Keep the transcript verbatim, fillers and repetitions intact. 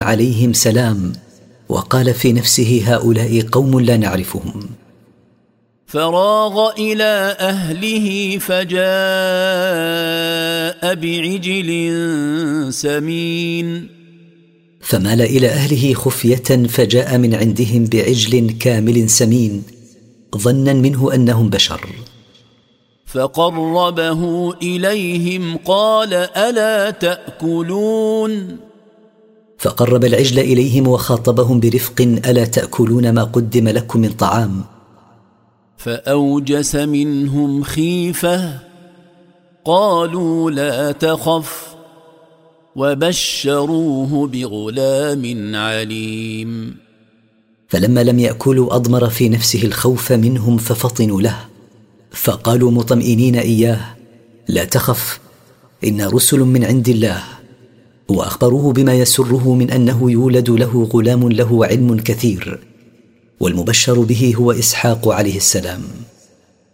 عليهم سلام، وقال في نفسه هؤلاء قوم لا نعرفهم. فراغ إلى أهله فجاء بعجل سمين. فمال إلى أهله خفية فجاء من عندهم بعجل كامل سمين، ظنا منه أنهم بشر. فقربه إليهم قال ألا تأكلون. فقرب العجل إليهم وخاطبهم برفق: ألا تأكلون ما قدم لكم من طعام؟ فأوجس منهم خيفة قالوا لا تخف وبشروه بغلام عليم. فلما لم يأكلوا أضمر في نفسه الخوف منهم ففطنوا له، فقالوا مطمئنين إياه: لا تخف، إن رسل من عند الله. وأخبروه بما يسره من أنه يولد له غلام له علم كثير، والمبشر به هو إسحاق عليه السلام.